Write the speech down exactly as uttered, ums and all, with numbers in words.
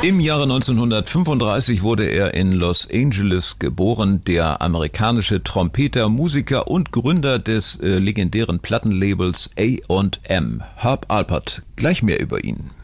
Im Jahre neunzehnhundertfünfunddreißig wurde er in Los Angeles geboren. Der amerikanische Trompeter, Musiker und Gründer des äh, legendären Plattenlabels A und M, Herb Alpert. Gleich mehr über ihn.